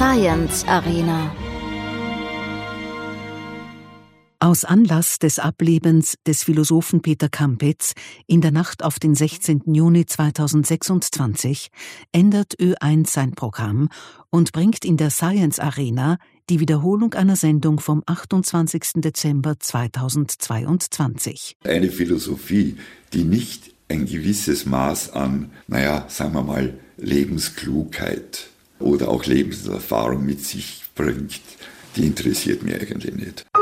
Science Arena. Aus Anlass des Ablebens des Philosophen Peter Kampitz in der Nacht auf den 16. Juni 2026 ändert Ö1 sein Programm und bringt in der Science Arena die Wiederholung einer Sendung vom 28. Dezember 2022. Eine Philosophie, die nicht ein gewisses Maß an, sagen wir mal, Lebensklugheit oder auch Lebenserfahrung mit sich bringt, die interessiert mich eigentlich nicht.